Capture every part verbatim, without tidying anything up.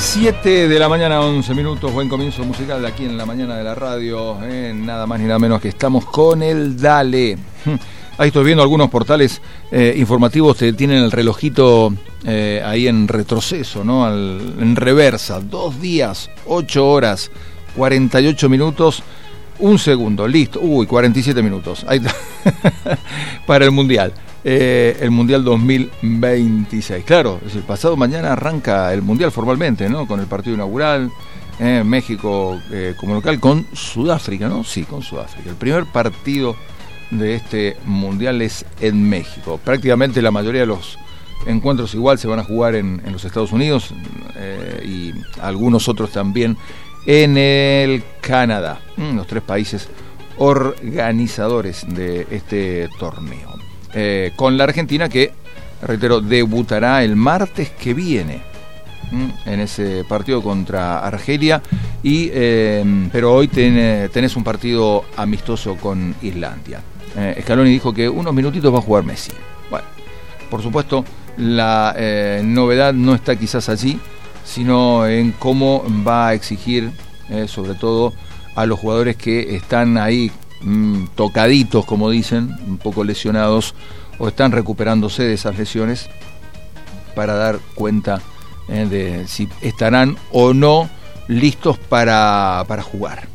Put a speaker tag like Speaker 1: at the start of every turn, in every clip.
Speaker 1: siete de la mañana, once minutos, buen comienzo musical de aquí en la mañana de la radio, eh, nada más ni nada menos que estamos con el Dale. Ahí estoy viendo algunos portales eh, informativos que tienen el relojito eh, ahí en retroceso, ¿no? Al, en reversa, dos días, ocho horas, cuarenta y ocho minutos, un segundo, listo, uy, cuarenta y siete minutos, ahí está. Para el Mundial. Eh, el Mundial dos mil veintiséis. Claro, es el pasado mañana arranca el Mundial formalmente, ¿no? Con el partido inaugural, eh, México eh, como local con Sudáfrica, ¿no? Sí, con Sudáfrica. El primer partido de este Mundial es en México. Prácticamente la mayoría de los encuentros igual se van a jugar en, en los Estados Unidos eh, y algunos otros también en el Canadá, los tres países organizadores de este torneo. Eh, con la Argentina que, reitero, debutará el martes que viene ¿m? en ese partido contra Argelia, y eh, pero hoy ten, tenés un partido amistoso con Islandia. Eh, Scaloni dijo que unos minutitos va a jugar Messi. Bueno, por supuesto, la eh, novedad no está quizás allí, sino en cómo va a exigir, eh, sobre todo, a los jugadores que están ahí tocaditos, como dicen, un poco lesionados o están recuperándose de esas lesiones, para dar cuenta eh, de si estarán o no listos para, para jugar.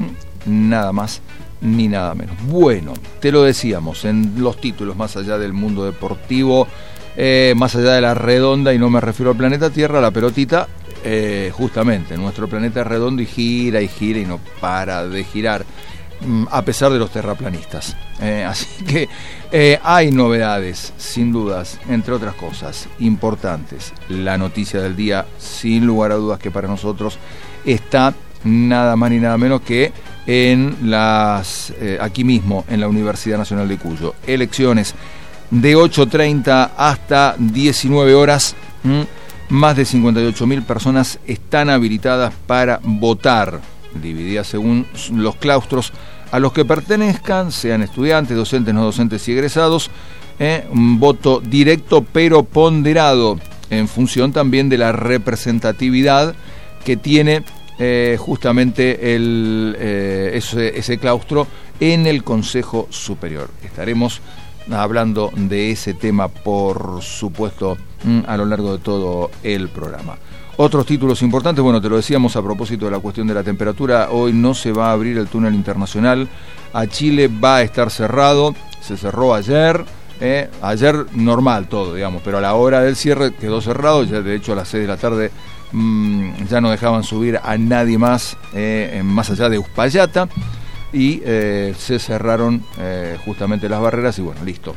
Speaker 1: Nada más ni nada menos. Bueno, te lo decíamos en los títulos, más allá del mundo deportivo, eh, más allá de la redonda, y no me refiero al planeta Tierra, la pelotita, eh, justamente, nuestro planeta es redondo y gira y gira y no para de girar, a pesar de los terraplanistas. Eh, así que eh, hay novedades, sin dudas, entre otras cosas importantes. La noticia del día, sin lugar a dudas, que para nosotros está nada más ni nada menos que en las eh, aquí mismo, en la Universidad Nacional de Cuyo. Elecciones de ocho treinta hasta diecinueve horas. ¿Mm? Más de cincuenta y ocho mil personas están habilitadas para votar, divididas según los claustros a los que pertenezcan, sean estudiantes, docentes, no docentes y egresados. Eh, un voto directo pero ponderado en función también de la representatividad que tiene eh, justamente el, eh, ese, ese claustro en el Consejo Superior. Estaremos hablando de ese tema, por supuesto, a lo largo de todo el programa. Otros títulos importantes, bueno, te lo decíamos a propósito de la cuestión de la temperatura. Hoy no se va a abrir el túnel internacional a Chile, va a estar cerrado, se cerró ayer, eh, ayer normal todo, digamos, pero a la hora del cierre quedó cerrado. Ya de hecho a las seis de la tarde mmm, ya no dejaban subir a nadie más, eh, más allá de Uspallata, y eh, se cerraron eh, justamente las barreras y bueno, listo,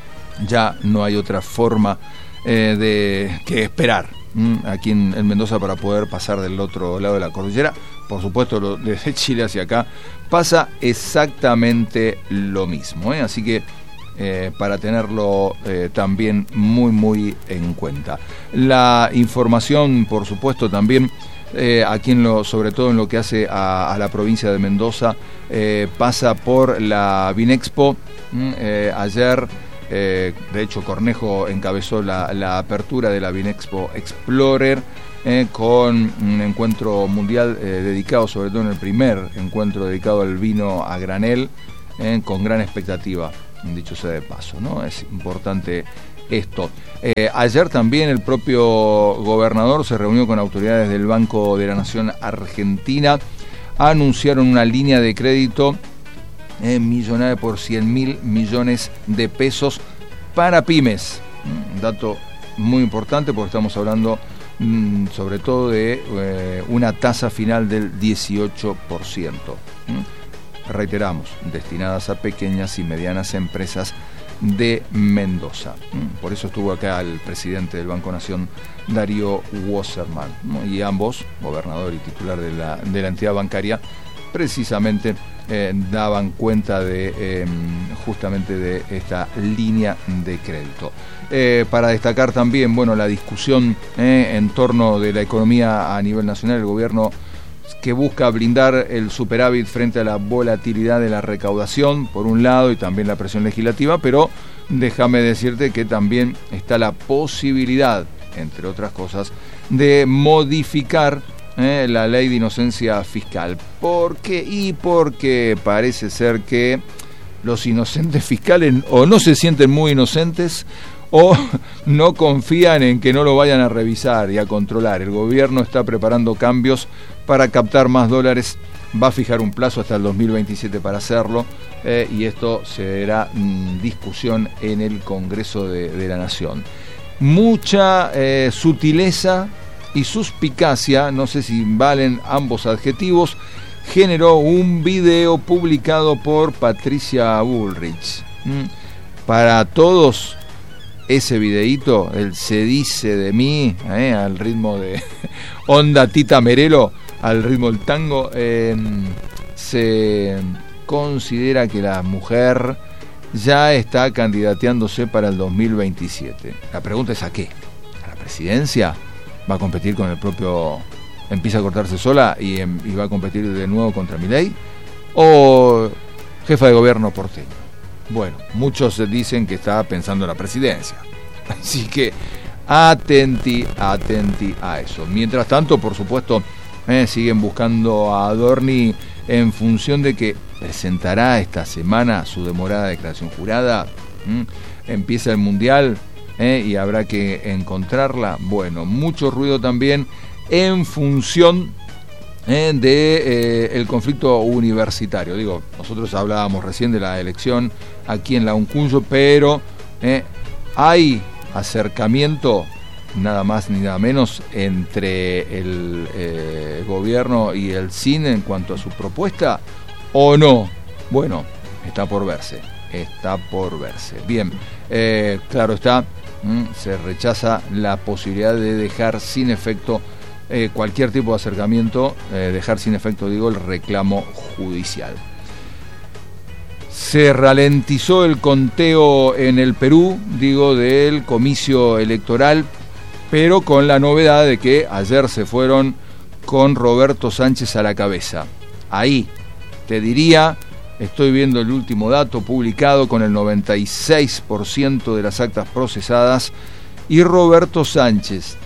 Speaker 1: ya no hay otra forma eh, de que esperar aquí en, en Mendoza para poder pasar del otro lado de la cordillera. Por supuesto, lo, desde Chile hacia acá pasa exactamente lo mismo, ¿eh? Así que eh, para tenerlo eh, también muy muy en cuenta. La información, por supuesto, también eh, aquí en lo, sobre todo en lo que hace a, a la provincia de Mendoza, eh, pasa por la Vinexpo. Eh, ayer Eh, de hecho, Cornejo encabezó la, la apertura de la Vinexpo Explorer eh, con un encuentro mundial eh, dedicado, sobre todo en el primer encuentro dedicado al vino a granel, eh, con gran expectativa, dicho sea de paso, ¿no? Es importante esto. Eh, ayer también el propio gobernador se reunió con autoridades del Banco de la Nación Argentina, anunciaron una línea de crédito Eh, millonaria por cien mil millones de pesos para pymes. Un dato muy importante porque estamos hablando mmm, sobre todo de eh, una tasa final del dieciocho por ciento. ¿Mm? Reiteramos, destinadas a pequeñas y medianas empresas de Mendoza. ¿Mm? Por eso estuvo acá el presidente del Banco Nación, Darío Wasserman, ¿no? Y ambos, gobernador y titular de la, de la entidad bancaria, precisamente eh, daban cuenta de eh, justamente de esta línea de crédito. Eh, para destacar también, bueno, la discusión eh, en torno de la economía a nivel nacional, el gobierno que busca blindar el superávit frente a la volatilidad de la recaudación, por un lado, y también la presión legislativa, pero déjame decirte que también está la posibilidad, entre otras cosas, de modificar eh, la ley de inocencia fiscal. ¿Por qué? Y porque parece ser que los inocentes fiscales o no se sienten muy inocentes o no confían en que no lo vayan a revisar y a controlar. El gobierno está preparando cambios para captar más dólares, va a fijar un plazo hasta el dos mil veintisiete para hacerlo, eh, y esto será mmm, discusión en el Congreso de, de la Nación. Mucha eh, sutileza y suspicacia, no sé si valen ambos adjetivos, generó un video publicado por Patricia Bullrich. ¿Mm? Para todos, ese videíto, el se dice de mí, eh, al ritmo de onda Tita Merelo, al ritmo del tango, eh, se considera que la mujer ya está candidateándose para el dos mil veintisiete. La pregunta es ¿a qué? ¿A la presidencia? ¿Va a competir con el propio... empieza a cortarse sola y, y va a competir de nuevo contra Milei? ¿O jefa de gobierno porteño? Bueno, muchos dicen que está pensando en la presidencia. Así que atenti, atenti a eso. Mientras tanto, por supuesto, eh, siguen buscando a Adorni en función de que presentará esta semana su demorada declaración jurada. ¿Mm? Empieza el Mundial eh, y habrá que encontrarla. Bueno, mucho ruido también en función eh, de eh, el conflicto universitario. Digo, nosotros hablábamos recién de la elección aquí en la Uncuyo, pero eh, hay acercamiento nada más ni nada menos entre el eh, gobierno y el C I N en cuanto a su propuesta, ¿o no? Bueno, está por verse, está por verse. Bien, eh, claro está, mmm, se rechaza la posibilidad de dejar sin efecto eh, cualquier tipo de acercamiento, eh, dejar sin efecto, digo, el reclamo judicial. Se ralentizó el conteo en el Perú, digo, del comicio electoral, pero con la novedad de que ayer se fueron con Roberto Sánchez a la cabeza. Ahí, te diría, estoy viendo el último dato publicado con el noventa y seis por ciento de las actas procesadas, y Roberto Sánchez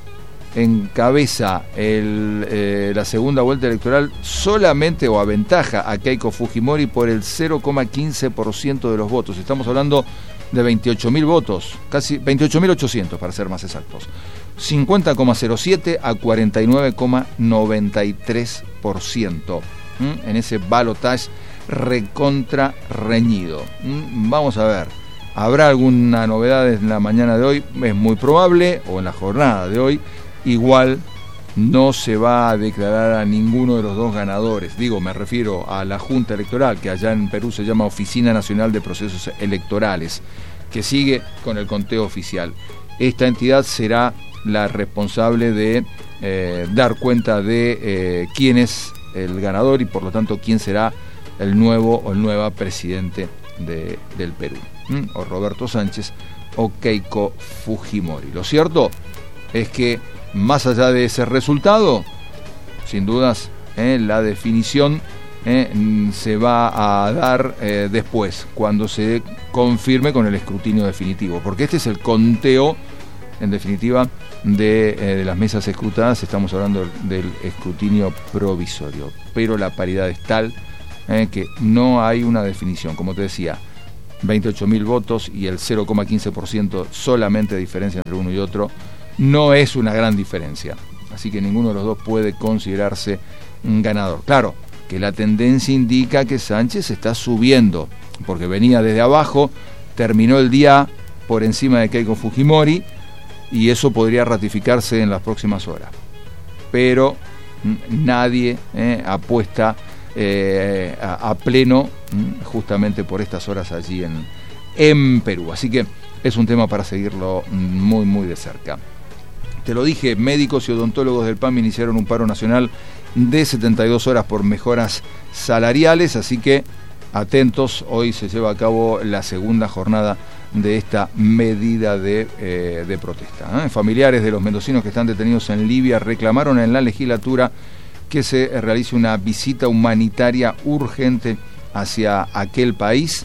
Speaker 1: encabeza el, eh, la segunda vuelta electoral solamente o aventaja a Keiko Fujimori por el cero coma quince por ciento de los votos. Estamos hablando de veintiocho mil votos, casi veintiocho mil ochocientos para ser más exactos. cincuenta coma cero siete a cuarenta y nueve coma noventa y tres por ciento ¿Mm? en ese balotaje recontra reñido. ¿Mm? Vamos a ver, ¿habrá alguna novedad en la mañana de hoy? Es muy probable, o en la jornada de hoy. Igual no se va a declarar a ninguno de los dos ganadores. Digo, me refiero a la Junta Electoral, que allá en Perú se llama Oficina Nacional de Procesos Electorales, que sigue con el conteo oficial. Esta entidad será la responsable de eh, dar cuenta de eh, quién es el ganador y por lo tanto quién será el nuevo o el nueva presidente de, del Perú. ¿Mm? O Roberto Sánchez o Keiko Fujimori. Lo cierto es que más allá de ese resultado, sin dudas, eh, la definición eh, se va a dar eh, después, cuando se confirme con el escrutinio definitivo, porque este es el conteo, en definitiva, de, eh, de las mesas escrutadas. Estamos hablando del escrutinio provisorio, pero la paridad es tal eh, que no hay una definición. Como te decía, veintiocho mil votos y el cero coma quince por ciento solamente de diferencia entre uno y otro. No es una gran diferencia, así que ninguno de los dos puede considerarse un ganador. Claro, que la tendencia indica que Sánchez está subiendo, porque venía desde abajo, terminó el día por encima de Keiko Fujimori, y eso podría ratificarse en las próximas horas. Pero nadie eh, apuesta eh, a, a pleno justamente por estas horas allí en, en Perú. Así que es un tema para seguirlo muy, muy de cerca. Te lo dije, médicos y odontólogos del P A M iniciaron un paro nacional de setenta y dos horas por mejoras salariales, así que atentos, hoy se lleva a cabo la segunda jornada de esta medida de, eh, de protesta. ¿eh? Familiares de los mendocinos que están detenidos en Libia reclamaron en la legislatura que se realice una visita humanitaria urgente hacia aquel país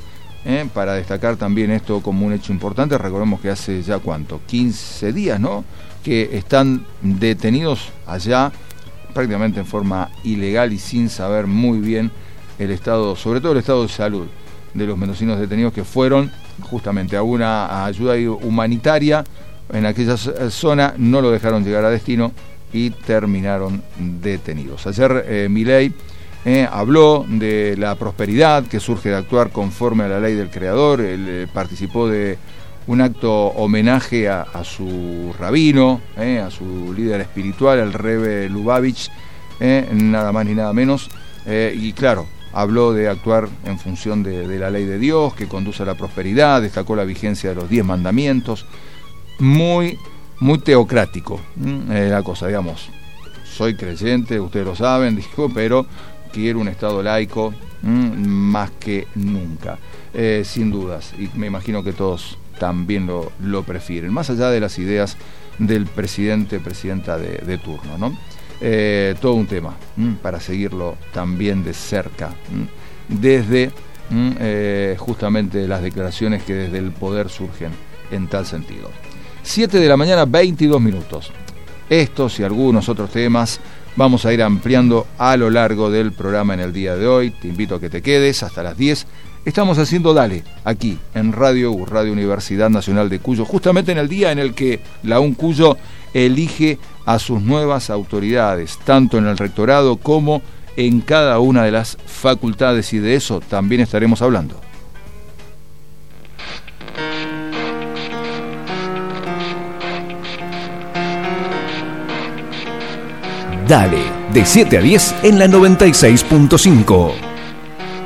Speaker 1: ¿eh? Para destacar también esto como un hecho importante, recordemos que hace ya cuánto, quince días, ¿no?, que están detenidos allá prácticamente en forma ilegal y sin saber muy bien el estado, sobre todo el estado de salud de los mendocinos detenidos, que fueron justamente a una ayuda humanitaria en aquella zona, no lo dejaron llegar a destino y terminaron detenidos. Ayer eh, Milei eh, habló de la prosperidad que surge de actuar conforme a la ley del creador. Él eh, participó de un acto homenaje a, a su rabino, eh, a su líder espiritual, el Rebbe Lubavitch, eh, nada más ni nada menos, eh, y claro, habló de actuar en función de, de la ley de Dios, que conduce a la prosperidad, destacó la vigencia de los diez mandamientos, muy, muy teocrático, eh, la cosa, digamos, soy creyente, ustedes lo saben, dijo, pero quiero un Estado laico mmm, más que nunca, eh, sin dudas, y me imagino que todos también lo, lo prefieren, más allá de las ideas del presidente, presidenta de, de turno, ¿no? Eh, todo un tema ¿m? para seguirlo también de cerca, ¿m? desde ¿m? Eh, justamente las declaraciones que desde el poder surgen en tal sentido. siete de la mañana, veintidós minutos. Estos y algunos otros temas vamos a ir ampliando a lo largo del programa en el día de hoy. Te invito a que te quedes hasta las diez. Estamos haciendo Dale, aquí en Radio U, Radio Universidad Nacional de Cuyo, justamente en el día en el que la U N Cuyo elige a sus nuevas autoridades, tanto en el rectorado como en cada una de las facultades, y de eso también estaremos hablando.
Speaker 2: Dale, de siete a diez en la noventa y seis punto cinco.